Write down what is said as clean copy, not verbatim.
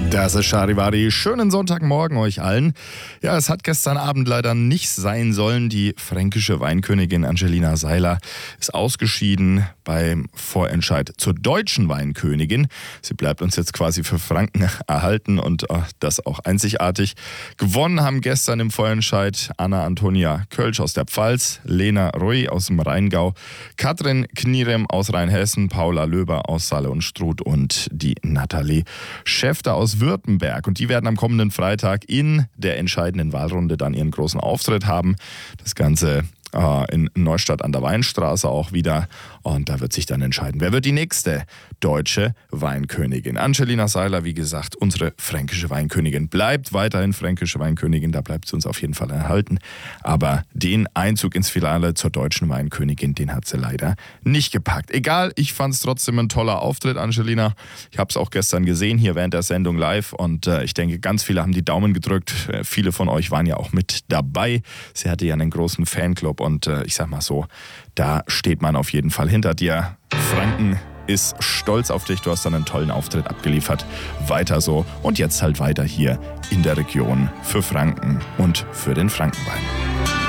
Das ist Charivari. Schönen Sonntagmorgen euch allen. Ja, es hat gestern Abend leider nicht sein sollen. Die fränkische Weinkönigin Angelina Seiler ist ausgeschieden beim Vorentscheid zur deutschen Weinkönigin. Sie bleibt uns jetzt quasi für Franken erhalten und das auch einzigartig. Gewonnen haben gestern im Vorentscheid Anna-Antonia Kölsch aus der Pfalz, Lena Roy aus dem Rheingau, Katrin Knirem aus Rheinhessen, Paula Löber aus Saale und Struth und die Nathalie Schäfter aus Württemberg. Und die werden am kommenden Freitag in der entscheidenden Wahlrunde dann ihren großen Auftritt haben. Das Ganze in Neustadt an der Weinstraße auch wieder. Und da wird sich dann entscheiden, wer wird die nächste deutsche Weinkönigin. Angelina Seiler, wie gesagt, unsere fränkische Weinkönigin, bleibt weiterhin fränkische Weinkönigin, da bleibt sie uns auf jeden Fall erhalten. Aber den Einzug ins Finale zur deutschen Weinkönigin, den hat sie leider nicht gepackt. Egal, ich fand es trotzdem ein toller Auftritt, Angelina. Ich habe es auch gestern gesehen, hier während der Sendung live. Und ich denke, ganz viele haben die Daumen gedrückt. Viele von euch waren ja auch mit dabei. Sie hatte ja einen großen Fanclub. Und ich sag mal so, da steht man auf jeden Fall hinter dir. Franken ist stolz auf dich, du hast dann einen tollen Auftritt abgeliefert. Weiter so und jetzt halt weiter hier in der Region für Franken und für den Frankenwein.